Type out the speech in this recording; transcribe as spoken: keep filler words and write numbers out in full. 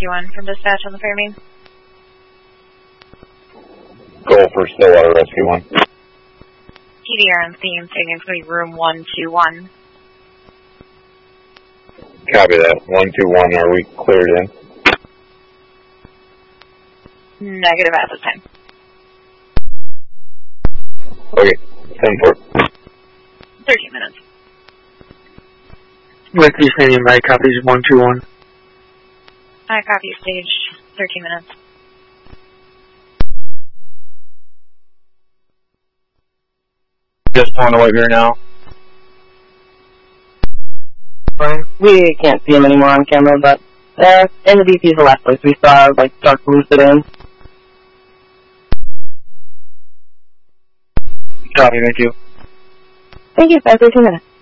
Rescue one from dispatch on the Fairmain. Go for Stillwater Rescue one. P D R on scene, taking to be room one two one. Copy that. one two one, are we cleared in? Negative at this time. Okay, ten four. thirteen minutes. Rescue standing by, copies one two one. I copy stage, thirteen minutes. Just on the way here now. We can't see him anymore on camera, but uh, in the D P is the last place we saw, like, dark blue sit in. Copy, thank you. Thank you, that's thirteen minutes.